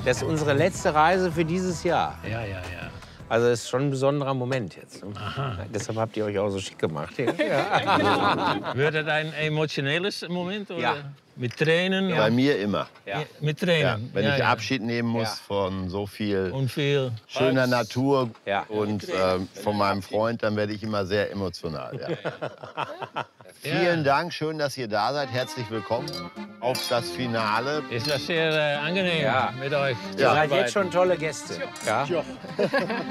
Das ist unsere letzte Reise für dieses Jahr. Ja. Also das ist schon ein besonderer Moment jetzt. Aha. Deshalb habt ihr euch auch so schick gemacht. Ja. Wird das ein emotionelles Moment? Oder? Ja. Mit Tränen? Bei mir immer. Ja. Mit Ja, Tränen? wenn ich Abschied nehmen muss Ja. von so viel Und viel. schöner Natur Ja. und von meinem Freund, dann werde ich immer sehr emotional. Ja. Vielen Dank, schön, dass ihr da seid. Herzlich willkommen auf das Finale. Es war sehr angenehm Ja. mit euch. Ihr seid jetzt schon tolle Gäste. Ja?